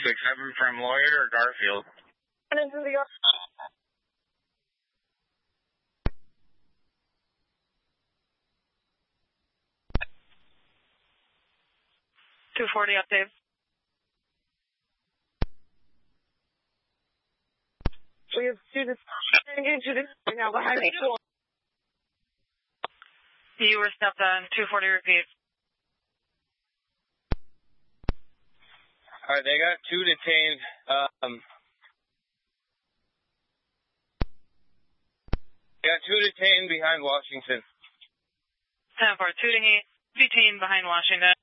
6-7 from Lloyd or Garfield. And into the 240 up, Dave. We have students right now behind me. You were stepped on. 240, repeat. All right, they got 2 detained. They got 2 detained behind Washington. 10-4, 2 detained behind Washington.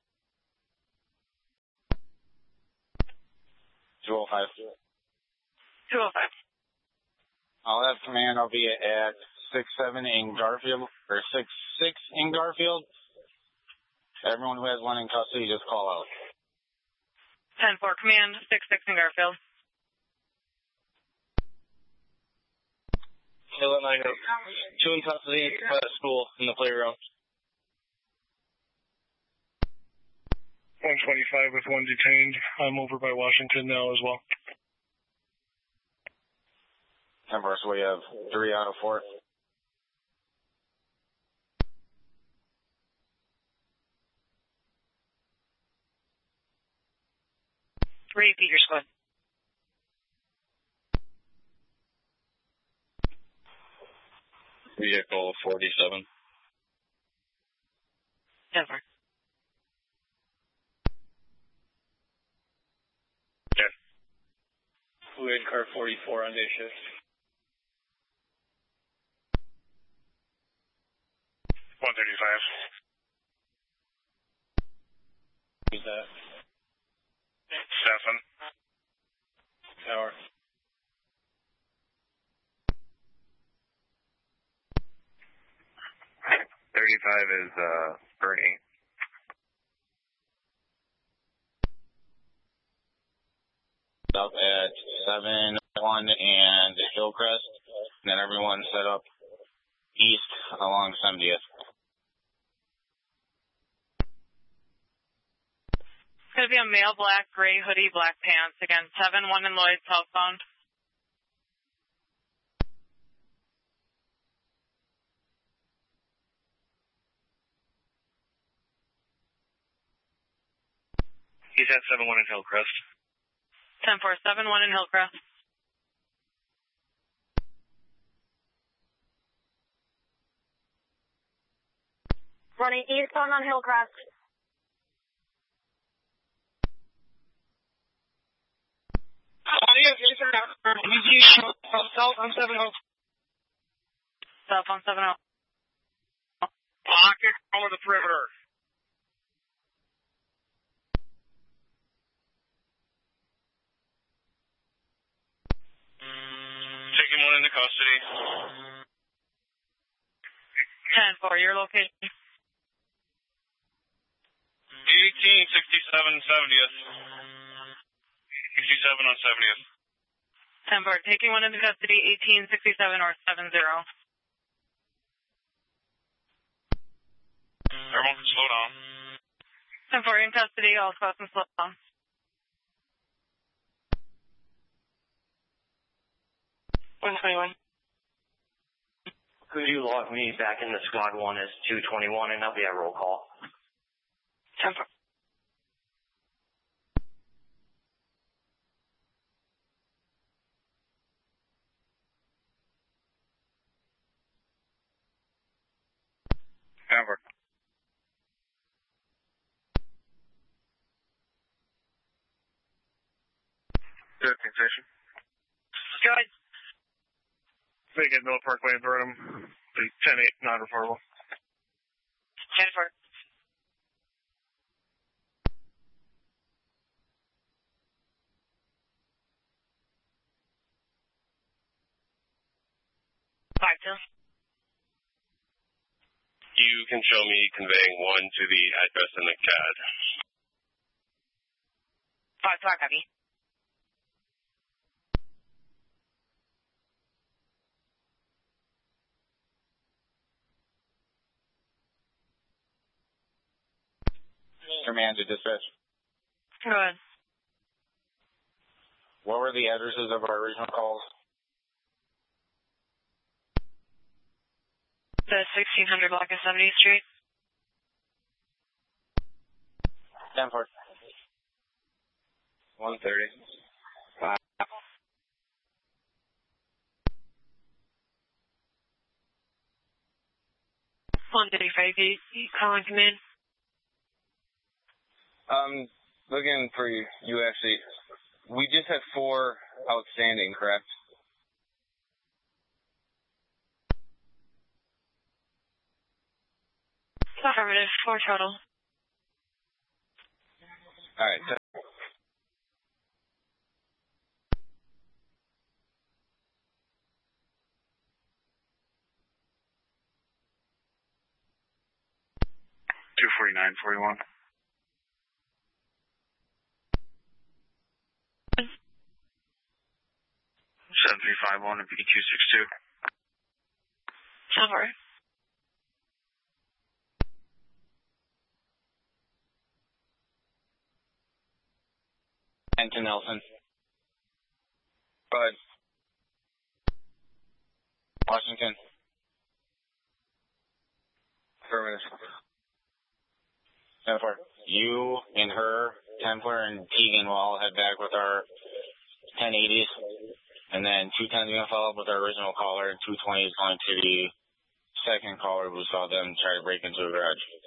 205. 205. I'll have command. I'll be at 6-7 in Garfield, or 6-6 in Garfield. Everyone who has one in custody, just call out. 10-4, command, 6-6 in Garfield. 11-9, 2 in custody at school in the playground. 125 with 1 detained. I'm over by Washington now as well. 10-4, so we have 3 out of 4. Repeat your squad. Vehicle 47. 10-4. Yeah. Fluid car 44 on day shift. 135. Who's that? 7. Tower. 35 is Bernie. Up at 7-1 and Hillcrest, and then everyone set up east along 70th. It's going to be a male black, gray hoodie, black pants. Again, 7-1 in Lloyd, southbound. He's at 7-1 in Hillcrest. 10-4, 7-1 in Hillcrest. running eastbound on Hillcrest. South on 70. South on 70. Pocket over the perimeter. Taking one into custody. 10-4, your location. 1867 70th. 67 on 70th. 10-4, taking one into custody, 1867 or 70. Everyone can slow down. 10-4, in custody, all spots and slow down. Could you log me back into squad 1 as 221 and I'll be at roll call? 10-4. Ever. Good, station. Good. Vacant Mill Parkway in Durham. The 10-8, non-reportable. 10-4. You can show me conveying 1 to the address in the CAD. 5-2, copy. Command to dispatch. Go ahead. What were the addresses of our original calls? The 1600 block of 70th Street. 10-4. 130. 135, you calling command? Looking for you, actually. We just had 4 outstanding, correct? Affirmative, 4 total. All right. 249.41. 7351 and B262. Over. And to Nelson. Go ahead. Washington. Affirmative. 10-4. You and her, Templar and Tegan will all head back with our 1080s. And then 210 is going to follow up with our original caller, and 220 is going to the second caller who saw them try to break into a garage.